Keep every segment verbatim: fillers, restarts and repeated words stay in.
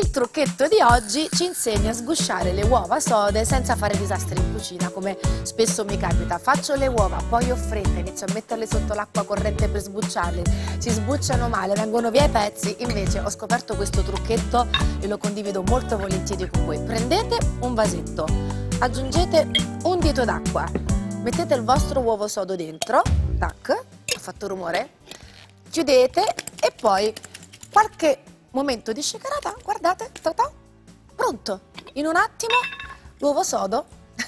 Il trucchetto di oggi ci insegna a sgusciare le uova sode senza fare disastri in cucina, come spesso mi capita. Faccio le uova, poi ho fretta, inizio a metterle sotto l'acqua corrente per sbucciarle, si sbucciano male, vengono via i pezzi. Invece ho scoperto questo trucchetto e lo condivido molto volentieri con voi. Prendete un vasetto, aggiungete un dito d'acqua, mettete il vostro uovo sodo dentro, tac, ha fatto rumore, chiudete e poi qualche momento di shakerata, guardate, ta ta, pronto, in un attimo l'uovo sodo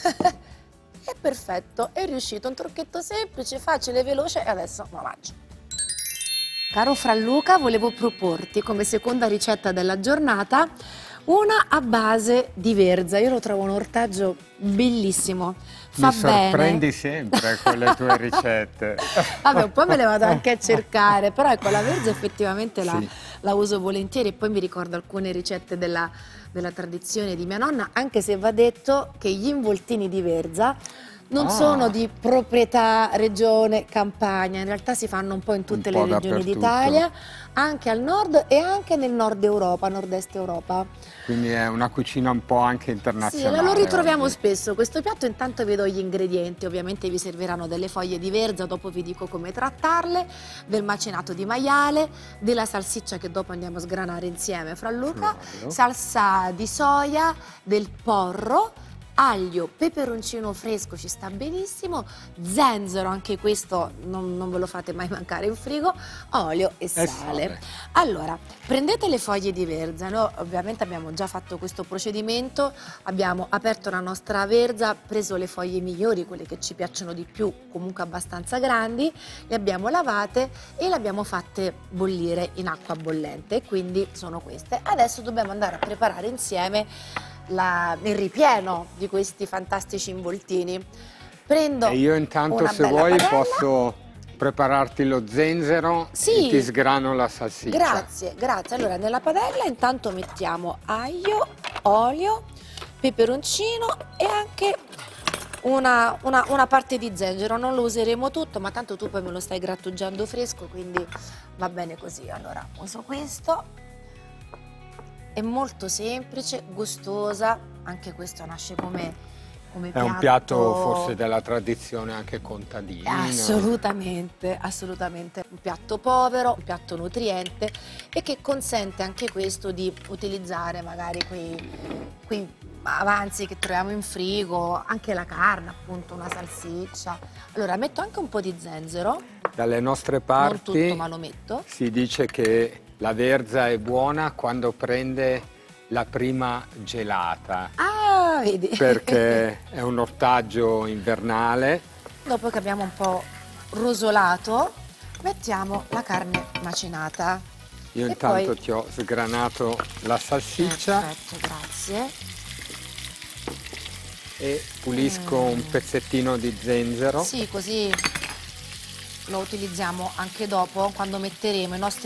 è perfetto, è riuscito, un trucchetto semplice, facile, veloce e adesso lo mangio. Caro Franluca, volevo proporti come seconda ricetta della giornata una a base di verza. Io lo trovo un ortaggio bellissimo, fa Mi sorprendi bene. sempre con le tue ricette. Vabbè, un po' me le vado anche a cercare, però ecco, la verza effettivamente la, Sì. la uso volentieri e poi mi ricordo alcune ricette della, della tradizione di mia nonna, anche se va detto che gli involtini di verza non Ah. sono di proprietà regione Campania, in realtà si fanno un po' in tutte Un le po' regioni dappertutto. d'Italia, anche al nord e anche nel nord Europa, nord-est Europa. Quindi è una cucina un po' anche internazionale. Sì, lo ritroviamo oggi. spesso questo piatto. Intanto vi do gli ingredienti, ovviamente vi serviranno delle foglie di verza, dopo vi dico come trattarle, del macinato di maiale, della salsiccia che dopo andiamo a sgranare insieme fra Luca, Vado. salsa di soia, del porro, aglio, peperoncino fresco, ci sta benissimo, zenzero, anche questo non, non ve lo fate mai mancare in frigo, olio e sale. E sale. Allora, prendete le foglie di verza, noi ovviamente abbiamo già fatto questo procedimento, abbiamo aperto la nostra verza, preso le foglie migliori, quelle che ci piacciono di più, comunque abbastanza grandi, le abbiamo lavate e le abbiamo fatte bollire in acqua bollente, quindi sono queste. Adesso dobbiamo andare a preparare insieme La, il ripieno di questi fantastici involtini. Prendo E io intanto, una se bella vuoi, padella. posso prepararti lo zenzero Sì. e ti sgrano la salsiccia. Grazie, grazie. Allora, nella padella intanto mettiamo aglio, olio, peperoncino e anche una, una, una parte di zenzero. Non lo useremo tutto, ma tanto tu poi me lo stai grattugiando fresco, quindi va bene così. Allora, uso questo. È molto semplice, gustosa, anche questo nasce come, come È piatto. un piatto forse della tradizione anche contadina. Assolutamente, assolutamente. Un piatto povero, un piatto nutriente e che consente anche questo di utilizzare magari quei, quei avanzi che troviamo in frigo, anche la carne, appunto, una salsiccia. Allora metto anche un po' di zenzero, Dalle nostre non parti tutto ma lo metto. si dice che la verza è buona quando prende la prima gelata, Ah, vedi? perché è un ortaggio invernale. Dopo che abbiamo un po' rosolato, mettiamo la carne macinata. Io E intanto poi- ti ho sgranato la salsiccia Perfetto, grazie. e pulisco un pezzettino di zenzero. Sì, così lo utilizziamo anche dopo, quando metteremo i nostri